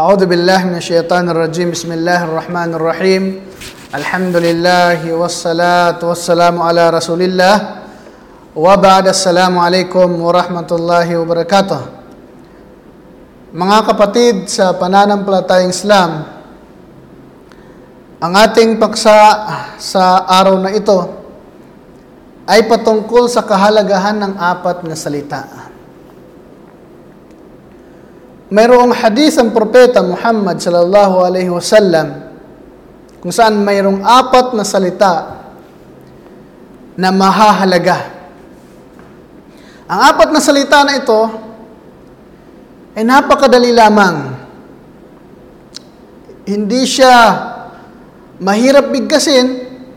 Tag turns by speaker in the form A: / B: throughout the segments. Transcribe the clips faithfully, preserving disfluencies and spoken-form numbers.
A: أعوذ بالله من الشيطان الرجيم بسم الله الرحمن الرحيم الحمد لله والصلاة والسلام على رسول الله وبعد السلام عليكم ورحمة الله وبركاته. Mga kapatid sa pananampalatayang Islam, ang ating paksa sa araw na ito ay patungkol sa kahalagahan ng apat na salita. Mayroong hadis ang propeta Muhammad sallallahu alaihi wasallam kung saan mayroong apat na salita na mahahalaga. Ang apat na salita na ito ay napakadali lamang. Hindi siya mahirap bigkasin,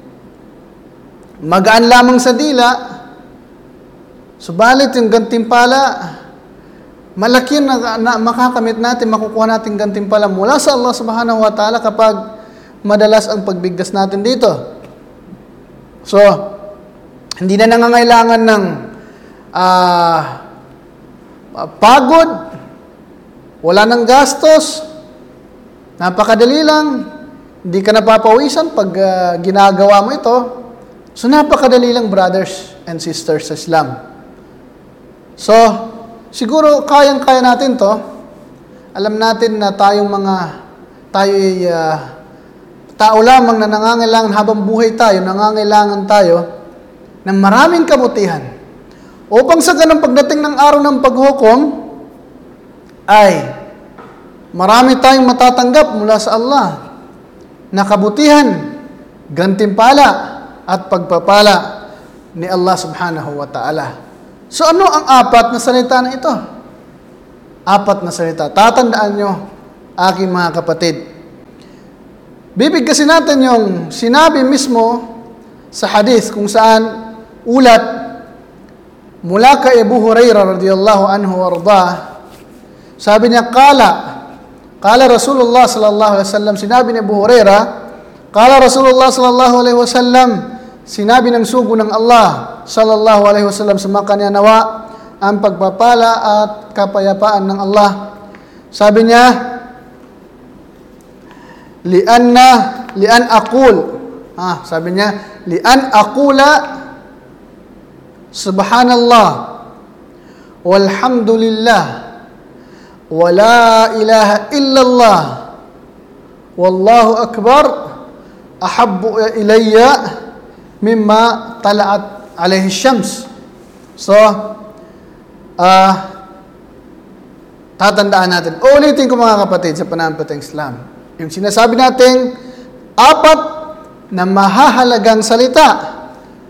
A: magaan lamang sa dila, subalit yung gantimpala, malaki na, na makakamit natin, makukuha natin gantimpala mula sa Allah subhanahu wa ta'ala kapag madalas ang pagbigkas natin dito. So, hindi na nangangailangan ng uh, pagod, wala ng gastos, napakadali lang, hindi ka napapawisan pag uh, ginagawa mo ito. So, napakadali lang, brothers and sisters sa Islam. So, siguro kayang-kaya natin to. Alam natin na tayong mga, tayo ay uh, tao lamang na nangangailangan habang buhay tayo, nangangailangan tayo ng maraming kabutihan. Upang sa ganang pagdating ng araw ng paghukom, ay marami tayong matatanggap mula sa Allah na kabutihan, gantimpala at pagpapala ni Allah subhanahu wa ta'ala. So ano ang apat na salita na ito? Apat na salita. Tatandaan nyo, aking mga kapatid. Bibigkasin natin yung sinabi mismo sa hadith kung saan ulat mula kay Abu Hurairah radhiyallahu anhu warda. Sabi niya, Kala, Kala Rasulullah sallallahu alaihi wasallam, sinabi ni Abu Hurairah, Kala Rasulullah sallallahu alaihi wasallam, sinabi ng sugo ng Allah sallallahu alaihi wasallam sa mga kanya nawa ang pagpapala at kapayapaan ng Allah. Sabi niya, lianna lian aqul. Ah, sabi niya, lian aqula subhanallah walhamdulillah wala ilaha illallah wallahu akbar ahabbu ilayya mimma tala'at alayhi syams. So, uh, tatandaan natin. Ulitin ko mga kapatid sa pananampalatayang Islam. Yung sinasabi natin, apat na mahahalagang salita.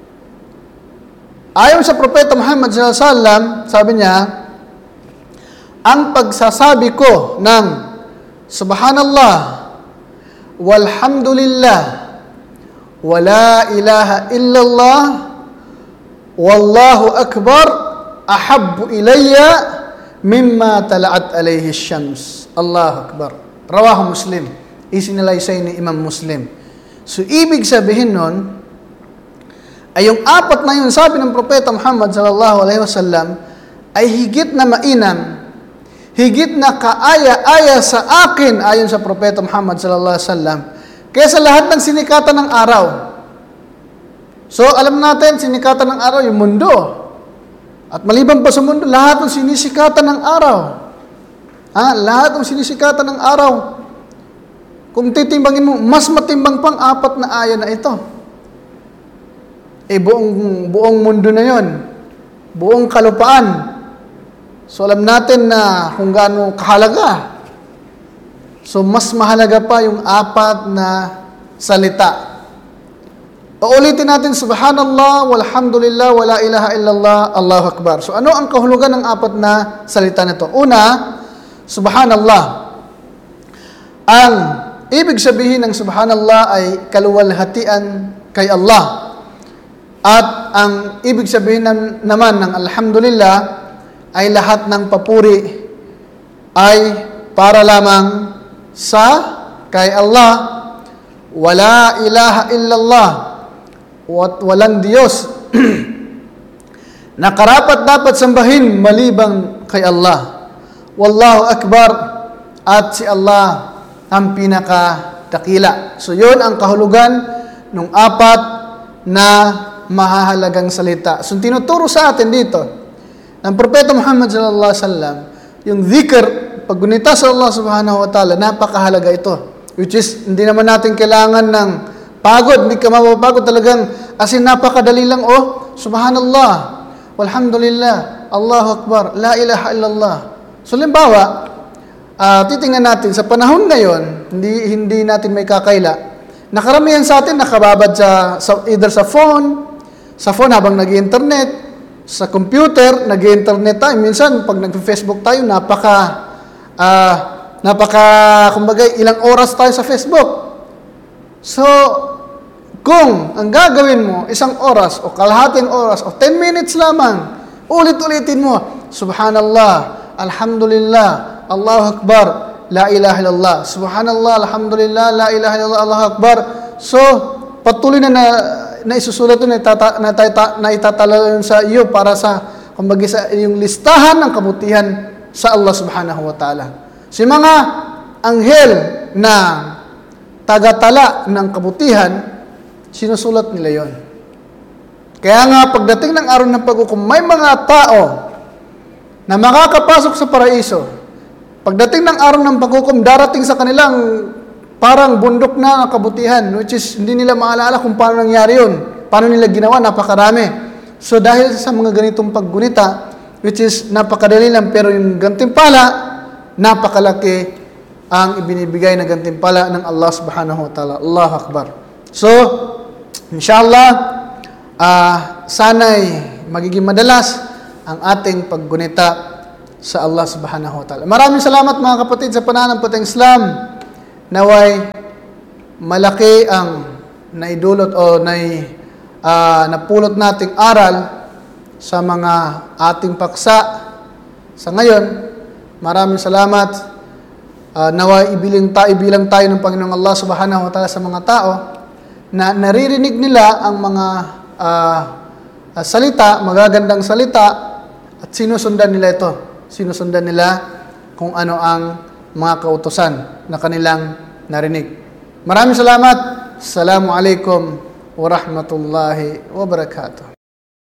A: Ayon sa propeta Muhammad sallallahu alaihi wasallam, sabi niya, ang pagsasabi ko ng subhanallah, walhamdulillah, wala ilaha illallah, wallahu akbar, ahabbu ilayya mimma tala'at alayhi syams. Allahu akbar. Rawahu Muslim. Isinalaysay ni Imam Muslim. So, ibig sabihin nun, ay yung apat na yun, sabi ng propeta Muhammad sallallahu alaihi wasallam, ay higit na mainam, higit na kaaya-aya sa akin, ayon sa propeta Muhammad sallallahu alaihi wasallam, kaya sa lahat ng sinikatan ng araw. So, alam natin, sinikatan ng araw yung mundo. At maliban pa sa mundo, lahat ng sinisikatan ng araw. Ha? Lahat ng sinisikatan ng araw. Kung titimbangin mo, mas matimbang pang apat na aya na ito. Eh, buong, buong mundo na yon, buong kalupaan. So, alam natin na kung gaano kahalaga. So, mas mahalaga pa yung apat na salita. Uulitin natin, subhanallah, walhamdulillah, wala ilaha illallah, Allahu akbar. So, ano ang kahulugan ng apat na salita nito? Una, subhanallah. Ang ibig sabihin ng subhanallah ay kaluwalhatian kay Allah. At ang ibig sabihin naman ng alhamdulillah ay lahat ng papuri ay para lamang sa kay Allah. Wala ilaha illallah, at walang Diyos na karapat dapat sambahin malibang kay Allah. Wallahu akbar, at si Allah ang pinakadakila. So yun ang kahulugan ng apat na mahahalagang salita. So tinuturo sa atin dito ng Propeta Muhammad sallallahu alaihi wasallam yung dhikr, paggunita sa Allah subhanahu wa ta'ala, napakahalaga ito. Which is, hindi naman natin kailangan ng pagod, hindi ka mapapagod talagang, as in napakadali lang, oh, subhanallah, walhamdulillah, Allahu Akbar, la ilaha illallah. So, limbawa, uh, titingnan natin, sa panahon ngayon, hindi, hindi natin may kakaila, nakaramihan sa atin nakababad sa, sa either sa phone, sa phone habang nag-internet, sa computer, nag-internet tayo. Minsan, pag nag-Facebook tayo, napaka, uh, napaka, kumbaga, ilang oras tayo sa Facebook. So, kung ang gagawin mo, isang oras, o kalahating oras, o ten minutes lamang, ulit-ulitin mo, Subhanallah, Alhamdulillah, Allahu Akbar, La ilaha illallah, Subhanallah, Alhamdulillah, La ilaha illallah, Allahu Akbar. So, patuloy na na, na isusulat ito, na, itata, na, na itatala sa iyo para sa, kumbaga, sa yung listahan ng kabutihan sa Allah subhanahu wa ta'ala. Si mga anghel na tagatala ng kabutihan, sinusulat nila yon. Kaya nga, pagdating ng araw ng paghukom, may mga tao na makakapasok sa paraiso. Pagdating ng araw ng paghukom, darating sa kanilang parang bundok na ng kabutihan, which is hindi nila maalala kung paano nangyari yun. Paano nila ginawa, napakarami. So dahil sa mga ganitong paggunita, which is napakadali lang, pero yung gantimpala, napakalaki ang ibinibigay na gantimpala ng Allah subhanahu wa ta'ala. Allahu Akbar. So, inshallah, uh, sana'y magiging madalas ang ating paggunita sa Allah subhanahu wa ta'ala. Maraming salamat mga kapatid sa pananampalatayang Islam. Naway malaki ang naidulot o nai, uh, napulot nating aral sa mga ating paksa sa ngayon. Maraming salamat. Uh, naway ibilang tayo, ibilang tayo ng Panginoong Allah subhanahu wa ta'ala sa mga tao na naririnig nila ang mga uh, uh, salita, magagandang salita, at sinusundan nila ito. Sinusundan nila kung ano ang mga kautusan na kanilang narinig. Maraming salamat. Assalamualaikum warahmatullahi wabarakatuh.